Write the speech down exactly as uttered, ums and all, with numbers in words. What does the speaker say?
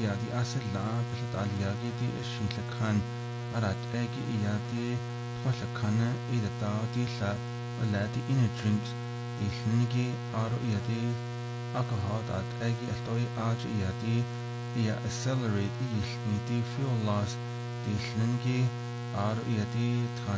iati asilla bisat aliagi di shilakhan arat egi iati twallakhana idata di la alati in drinks di snigi aro iati alcohol at egi altoi aj iati ia accelerate i di fuel loss di snigi aro iati